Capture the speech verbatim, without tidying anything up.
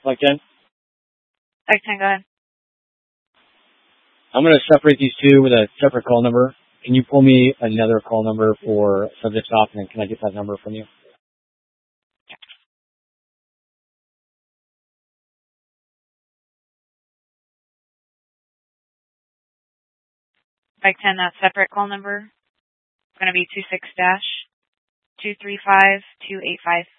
Mike ten? Mike ten, go ahead. I'm going to separate these two with a separate call number. Can you pull me another call number for subject stop, and then can I get that number from you? Mike ten, that separate call number is going to be two six dash two three five two eight five.